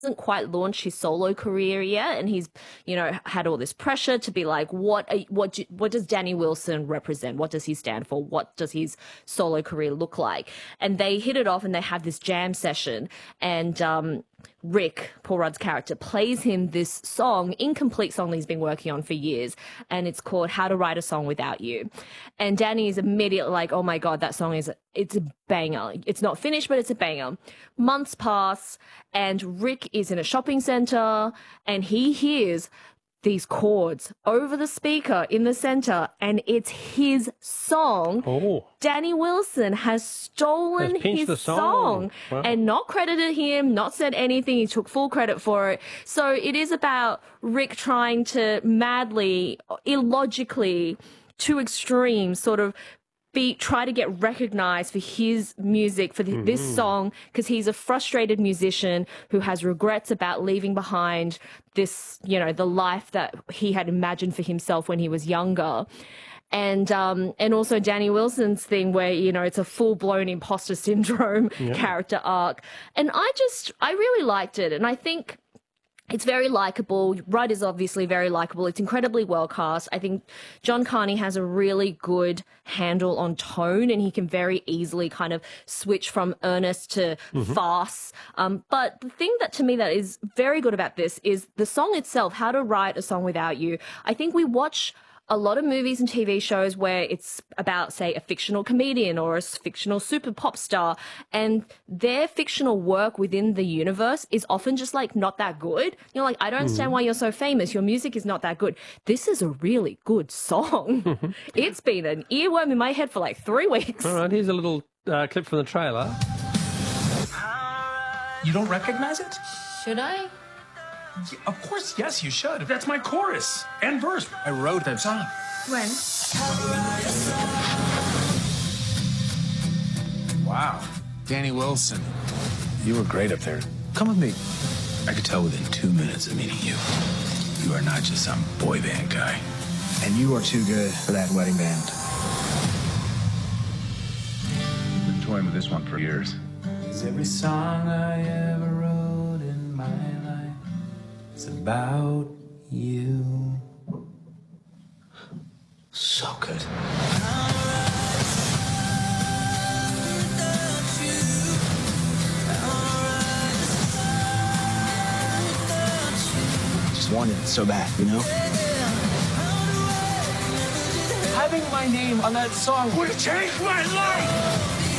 hasn't quite launched his solo career yet, and he's, you know, had all this pressure to be like, what does Danny Wilson represent? What does he stand for? What does his solo career look like? And they hit it off, and they have this jam session, and Rick, Paul Rudd's character, plays him this song, incomplete song that he's been working on for years, and it's called How to Write a Song Without You. And Danny is immediately like, oh my God, that song it's a banger. It's not finished, but it's a banger. Months pass, and Rick is in a shopping center, and he hears these chords over the speaker in the center, and it's his song. Oh. Danny Wilson has stolen his song wow. and not credited him, not said anything. He took full credit for it. So it is about Rick trying to madly, illogically, to extremes, sort of try to get recognized for his music, for this song, because he's a frustrated musician who has regrets about leaving behind this, you know, the life that he had imagined for himself when he was younger. And also Danny Wilson's thing where, you know, it's a full-blown imposter syndrome character arc. And I really liked it. And I think it's very likable. Rudd is obviously very likable. It's incredibly well cast. I think John Carney has a really good handle on tone, and he can very easily kind of switch from earnest to farce. But the thing that to me that is very good about this is the song itself, How to Write a Song Without You. I think we watch a lot of movies and TV shows where it's about, say, a fictional comedian or a fictional super pop star, and their fictional work within the universe is often just like not that good. You're like, I don't understand why you're so famous. Your music is not that good. This is a really good song. It's been an earworm in my head for like 3 weeks. All right, here's a little clip from the trailer. You don't recognize it? Should I? Yeah, of course, yes, you should. That's my chorus and verse. I wrote that song. When? Wow. Danny Wilson, you were great up there. Come with me. I could tell within 2 minutes of meeting you, you are not just some boy band guy. And you are too good for that wedding band. I've been toying with this one for years. 'Cause every song I ever wrote in my life is about you. So good. Just wanted it so bad, you know? Having my name on that song would have changed my life!